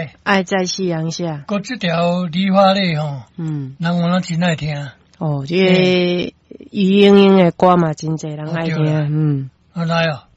爱在夕阳下。 搁这条梨花泪吼，人我拢真爱听。 哦，这个于莺莺的歌嘛，真侪人爱听。 好来哦。